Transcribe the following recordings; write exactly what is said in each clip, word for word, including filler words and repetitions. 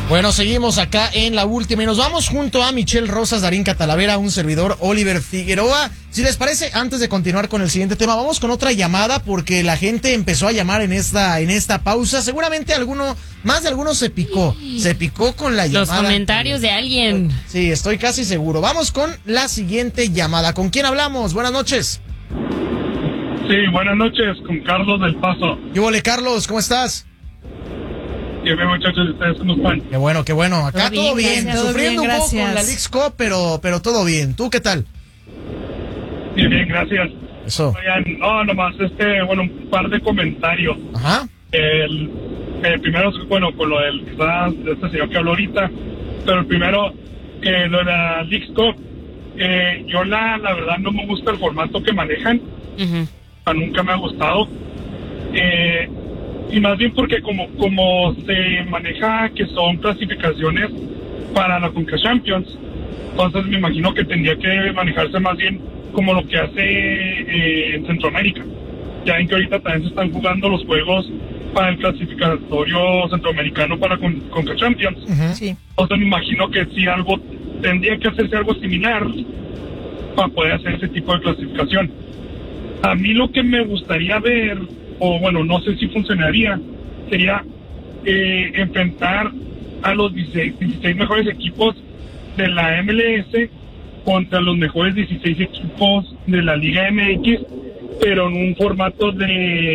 Bueno, seguimos acá en la última y nos vamos junto a Michelle Rosas, Darín Catalavera, un servidor, Oliver Figueroa. Si les parece, antes de continuar con el siguiente tema, vamos con otra llamada porque la gente empezó a llamar en esta en esta pausa. Seguramente alguno, más de alguno se picó, se picó con la llamada. Los comentarios de alguien. Sí, estoy casi seguro. Vamos con la siguiente llamada. ¿Con quién hablamos? Buenas noches. Sí, buenas noches, con Carlos del Paso. ¿Qué hubo, Carlos? ¿Cómo estás? Bien, muchachos, ¿ustedes cómo están? Qué bueno, qué bueno. Acá todo, todo bien, gracias, sufriendo todo bien, un poco gracias. con la Leagues Cup, pero, pero todo bien. ¿Tú qué tal? Bien, bien, gracias. Eso. Oigan, no, nomás, este, bueno, un par de comentarios. Ajá. El, el primero, bueno, con lo del, quizás, de este señor que habló ahorita, pero el primero, que lo de la Leagues Cup, eh, yo la, la verdad no me gusta el formato que manejan. Uh-huh. Nunca me ha gustado. Eh... Y más bien porque como como se maneja que son clasificaciones para la Conca Champions, entonces me imagino que tendría que manejarse más bien como lo que hace eh, en Centroamérica. Ya ven que ahorita también se están jugando los juegos para el clasificatorio centroamericano para Con, Conca Champions. Uh-huh. Sí. Entonces me imagino que sí algo tendría que hacerse algo similar para poder hacer ese tipo de clasificación. A mí lo que me gustaría ver, o bueno, no sé si funcionaría, sería eh, enfrentar a los dieciséis, dieciséis mejores equipos de la M L S contra los mejores dieciséis equipos de la Liga M X, pero en un formato de,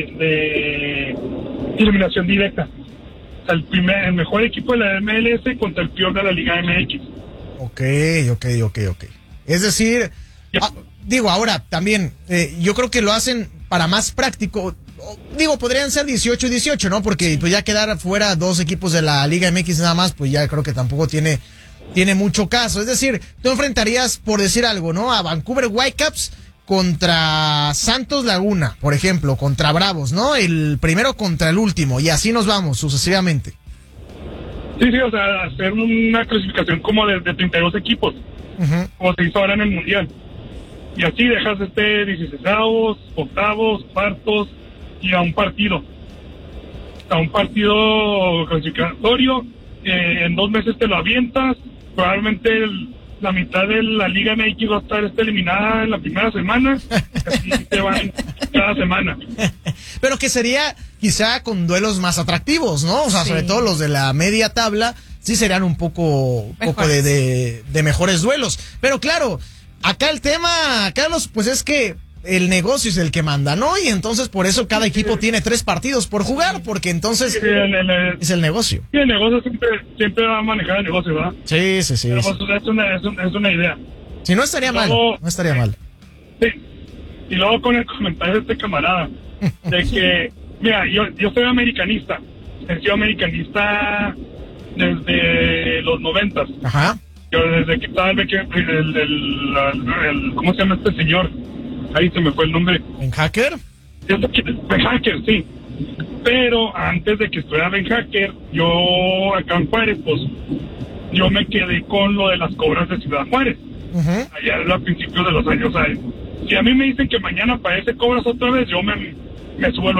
de eliminación directa. O sea, el, primer, el mejor equipo de la M L S contra el peor de la Liga M X. Ok, ok, ok, ok. Es decir, ah, digo, ahora también, eh, yo creo que lo hacen para más práctico. Digo, podrían ser dieciocho y dieciocho, ¿no? Porque pues ya quedar fuera dos equipos de la Liga M X nada más, pues ya creo que tampoco tiene, tiene mucho caso. Es decir, tú enfrentarías, por decir algo, ¿no? A Vancouver Whitecaps contra Santos Laguna, por ejemplo, contra Bravos, ¿no? El primero contra el último, y así nos vamos sucesivamente. Sí, sí, o sea, hacer una clasificación como de, de treinta y dos equipos, uh-huh. como se hizo ahora en el Mundial. Y así dejas este dieciséisavos, octavos, cuartos, y a un partido, a un partido clasificatorio, eh, en dos meses te lo avientas, probablemente el, la mitad de la Liga M X va a estar este, eliminada en la primera semana, así te van cada semana. Pero que sería quizá con duelos más atractivos, ¿no? O sea, sí. Sobre todo los de la media tabla, sí serían un poco, poco de, de, de mejores duelos. Pero claro, acá el tema, Carlos, pues es que el negocio es el que manda, ¿no? Y entonces por eso cada equipo tiene tres partidos por jugar, porque entonces sí, el, el, el, es el negocio. Sí, el negocio siempre, siempre va a manejar el negocio, ¿verdad? Sí, sí, sí. Pero, sí. Pues, es, una, es, una, es una idea. Si no estaría mal, no estaría mal. Sí. Y luego con el comentario de este camarada, de que, mira, yo, yo soy americanista, he sido americanista desde los noventas. Ajá. Yo desde que estaba el, el, el, el, el ¿cómo se llama este señor? Ahí se me fue el nombre. ¿Ben Hacker? Ben Hacker, sí. Pero antes de que estuviera Ben Hacker, yo acá en Juárez, pues, yo me quedé con lo de las cobras de Ciudad Juárez. Uh-huh. Allá a principios de los años. O sea, si a mí me dicen que mañana aparece cobras otra vez, yo me, me subo